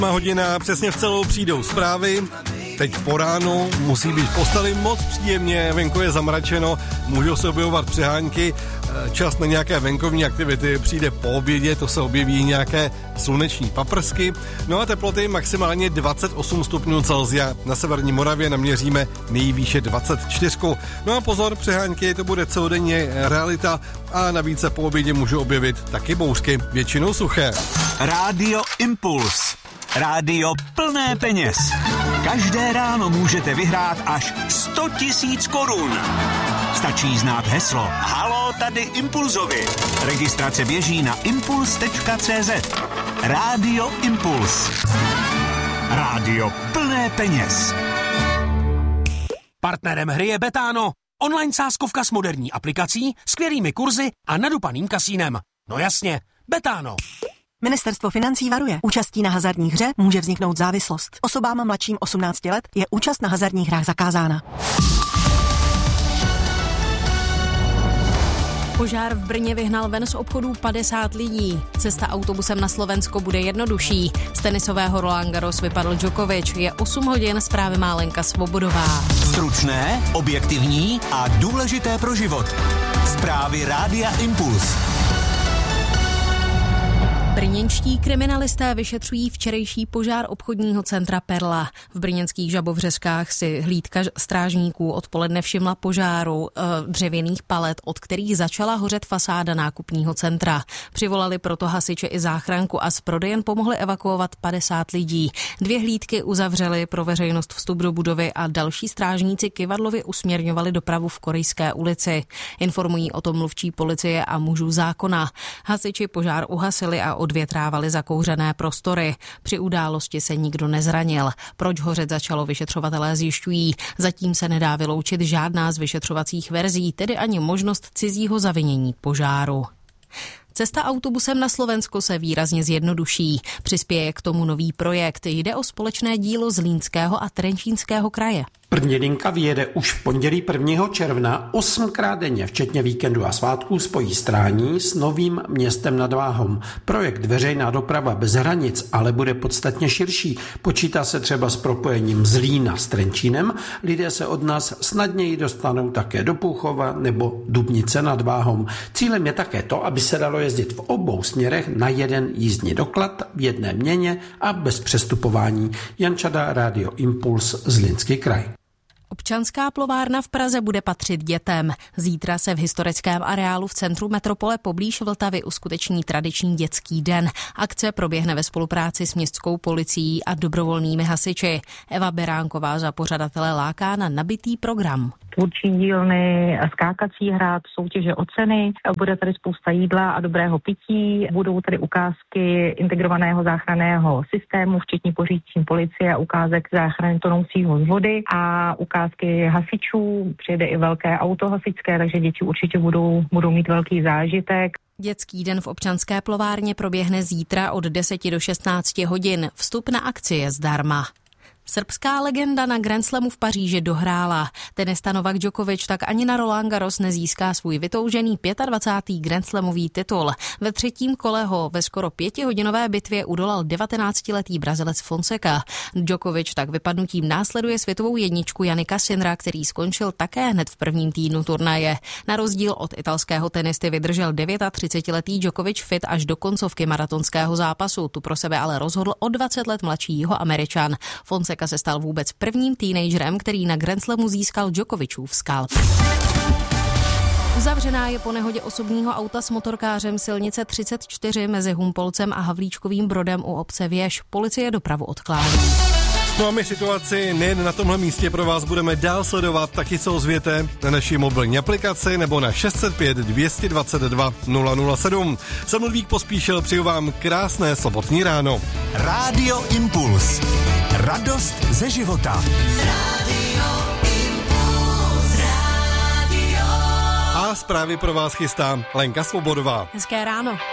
Hodina, přesně v celou přijdou zprávy. Teď po ránu musí být v posteli moc příjemně, venku je zamračeno, můžou se objevovat přehánky, čas na nějaké venkovní aktivity přijde po obědě, to se objeví nějaké sluneční paprsky. No a teploty maximálně 28 stupňů Celsia, na severní Moravě naměříme nejvýše 24. No a pozor, přehánky, to bude celodenně realita a navíc se po obědě můžou objevit taky bouřky, většinou suché. Rádio Impuls. Rádio plné peněz. Každé ráno můžete vyhrát až 100 000 korun. Stačí znát heslo Haló, tady Impulzovi. Registrace běží na impuls.cz. Rádio Impuls. Rádio plné peněz. Partnerem hry je Betano. Online sázkovka s moderní aplikací, skvělými kurzy a nadupaným kasínem. No jasně, Betano. Ministerstvo financí varuje. Účastí na hazardní hře může vzniknout závislost. Osobám mladším 18 let je účast na hazardních hrách zakázána. Požár v Brně vyhnal ven z obchodů 50 lidí. Cesta autobusem na Slovensko bude jednodušší. Z tenisového Roland Garros vypadl Djokovic. Je 8 hodin, zprávy má Lenka Svobodová. Stručné, objektivní a důležité pro život. Zprávy Rádia Impuls. Brněnští kriminalisté vyšetřují včerejší požár obchodního centra Perla. V brněnských Žabovřeskách si hlídka strážníků odpoledne všimla požáru dřevěných palet, od kterých začala hořet fasáda nákupního centra. Přivolali proto hasiče i záchranku a z prodejen pomohli evakuovat 50 lidí. 2 hlídky uzavřely pro veřejnost vstup do budovy a další strážníci kyvadlově usměrňovali dopravu v Korejské ulici. Informují o tom mluvčí policie a mužů zákona. Hasiči požár uhasili a odvětrávali zakouřené prostory. Při události se nikdo nezranil. Proč hořet začalo, vyšetřovatelé zjišťují. Zatím se nedá vyloučit žádná z vyšetřovacích verzí, tedy ani možnost cizího zavinění požáru. Cesta autobusem na Slovensko se výrazně zjednoduší. Přispěje k tomu nový projekt. Jde o společné dílo Zlínského a Trenčínského kraje. První linka vyjede už v pondělí 1. června 8krát denně, včetně víkendu a svátků, spojí Strání s Novým Městem nad Váhom. Projekt Veřejná doprava bez hranic ale bude podstatně širší. Počítá se třeba s propojením Zlína s Trenčínem. Lidé se od nás snadněji dostanou také do Púchova nebo Dubnice nad Váhom. Cílem je také to, aby se dalo jezdit v obou směrech na jeden jízdní doklad v jedné měně a bez přestupování. Jan Čada, Rádio Impuls, Zlínský kraj. Občanská plovárna v Praze bude patřit dětem. Zítra se v historickém areálu v centru metropole poblíž Vltavy uskuteční tradiční dětský den. Akce proběhne ve spolupráci s městskou policií a dobrovolnými hasiči. Eva Beránková za pořadatele láká na nabitý program. Tvůrčí dílny, skákací hrad, soutěže o ceny, bude tady spousta jídla a dobrého pití, budou tady ukázky integrovaného záchranného systému, včetně pořídí policie a ukázek záchrany tonoucího z vody a ukázky hasičů, přijede i velké auto hasičské, takže děti určitě budou mít velký zážitek. Dětský den v občanské plovárně proběhne zítra od 10 do 16 hodin. Vstup na akci je zdarma. Srbská legenda na Grand Slamu v Paříži dohrála. Tenista Novak Djokovic tak ani na Roland Garros nezíská svůj vytoužený 25. Grand Slamový titul. Ve třetím kole ho ve skoro 5hodinové bitvě udolal 19letý Brazilec Fonseca. Djokovic tak vypadnutím následuje světovou jedničku Jannika Sinnera, který skončil také hned v prvním týdnu turnaje. Na rozdíl od italského tenisty vydržel 39letý Djokovic fit až do koncovky maratonského zápasu. Tu pro sebe ale rozhodl o 20 let mladší Jihoameričan. Fonseca se stal vůbec prvním teenagerem, který na Grand Slamu získal Djokovicův skalp. Uzavřená je po nehodě osobního auta s motorkářem silnice 34 mezi Humpolcem a Havlíčkovým Brodem u obce Věž. Policie dopravu odkládí. No a my situaci nejen na tomhle místě pro vás budeme dál sledovat, taky se ozvěte na naší mobilní aplikaci nebo na 605 222 007. Jsem Ludvík Pospíšil, přeju vám krásné sobotní ráno. Rádio Impuls. Radost ze života. A zprávy pro vás chystá Lenka Svobodová. Hezké ráno.